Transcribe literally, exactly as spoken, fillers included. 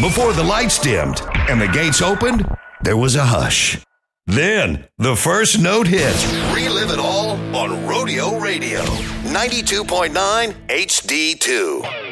Before the lights dimmed and the gates opened, there was a hush. Then, the first note hit. Relive it all on Rodeo Radio. ninety-two point nine H D two.